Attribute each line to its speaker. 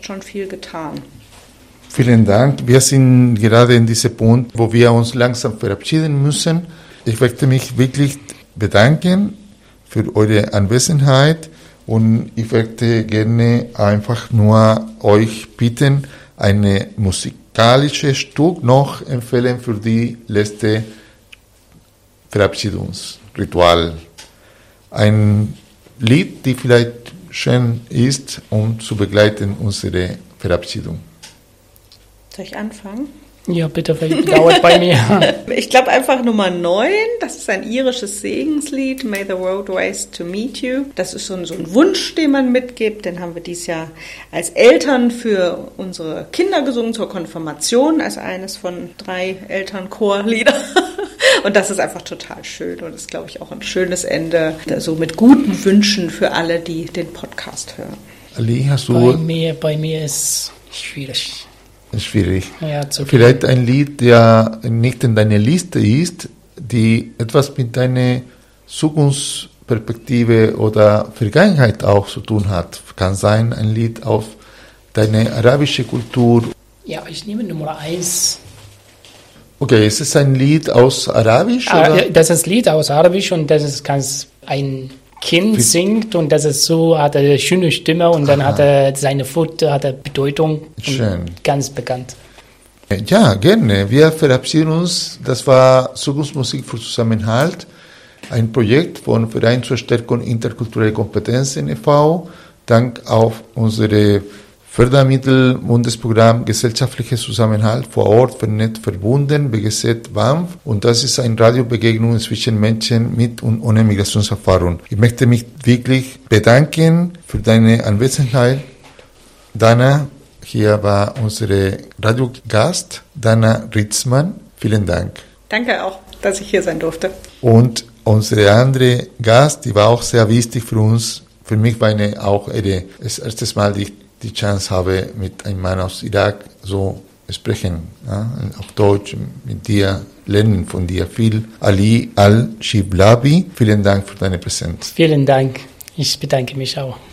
Speaker 1: schon viel getan.
Speaker 2: Vielen Dank. Wir sind gerade in diesem Punkt, wo wir uns langsam verabschieden müssen. Ich möchte mich wirklich bedanken für eure Anwesenheit und ich möchte gerne einfach nur euch bitten, eine musikalische Stück noch empfehlen für die letzte Verabschiedungsritual. Ein Lied, die vielleicht schön ist, um zu begleiten unsere Verabschiedung.
Speaker 1: Soll ich anfangen?
Speaker 3: Ja, bitte, weil dauert bei mir.
Speaker 1: Ich glaube einfach Nummer 9, das ist ein irisches Segenslied, May the Road Race to Meet You. Das ist so ein Wunsch, den man mitgibt, den haben wir dieses Jahr als Eltern für unsere Kinder gesungen zur Konfirmation, als eines von 3 Elternchorliedern. Und das ist einfach total schön und ist, glaube ich, auch ein schönes Ende, so mit guten Wünschen für alle, die den Podcast hören.
Speaker 2: Ali, hast du...
Speaker 3: Bei mir ist schwierig.
Speaker 2: Schwierig.
Speaker 3: Ja,
Speaker 2: vielleicht ein Lied, der nicht in deiner Liste ist, die etwas mit deiner Zukunftsperspektive oder Vergangenheit auch zu tun hat. Kann sein, ein Lied auf deine arabische Kultur.
Speaker 3: Ja, ich nehme Nummer 1.
Speaker 2: Okay, ist es ein Lied aus Arabisch? Oder?
Speaker 3: Das ist ein Lied aus Arabisch und das ist ein Kind singt und das ist so, hat eine schöne Stimme und dann hat er seine Foto, hat er Bedeutung.
Speaker 2: Schön.
Speaker 3: Ganz bekannt.
Speaker 2: Ja, gerne. Wir verabschieden uns. Das war Zukunftsmusik für Zusammenhalt, ein Projekt von Verein zur Stärkung interkultureller Kompetenzen e.V. Dank auf unsere Fördermittel Bundesprogramm Gesellschaftlicher Zusammenhalt vor Ort vernetzt verbunden, BGZ BAMF. Und das ist eine Radiobegegnung zwischen Menschen mit und ohne Migrationserfahrung. Ich möchte mich wirklich bedanken für deine Anwesenheit. Dana, hier war unsere Radiogast, Dana Ritzmann. Vielen Dank.
Speaker 1: Danke auch, dass ich hier sein durfte.
Speaker 2: Und unsere andere Gast, die war auch sehr wichtig für uns. Für mich war auch das erste Mal, die Chance habe, mit einem Mann aus Irak so sprechen, ja, auf Deutsch mit dir, lernen von dir viel. Ali Al-Shiblabi, vielen Dank für deine Präsenz.
Speaker 3: Vielen Dank. Ich bedanke mich auch.